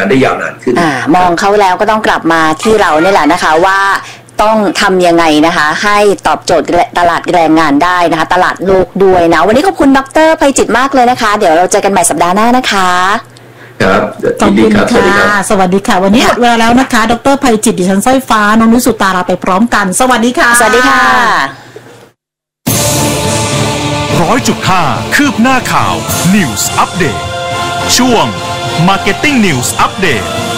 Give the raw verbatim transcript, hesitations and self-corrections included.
านได้ยาวนานขึ้นมองเขาแล้วก็ต้องกลับมาที่เราเนี่ยแหละนะคะว่าต้องทำยังไงนะคะให้ตอบโจทย์ตลาดแรงงานได้นะคะตลาดโลกด้วยนะวันนี้ขอบคุณดร.ไพจิตรมากเลยนะคะเดี๋ยวเราเจอกันใหม่สัปดาห์หน้านะคะครับขอบคุณค่ะสวัสดีค่ะวันนี้หมดเวลาแล้วนะคะดร.ไพจิตรดิฉันสร้อยฟ้าน้องนุชสุตาราไปพร้อมกันสวัสดีค่ะสวัสดีค่ะร้อยจุดห้าคืบหน้าข่าว News Update ช่วง Marketing News Update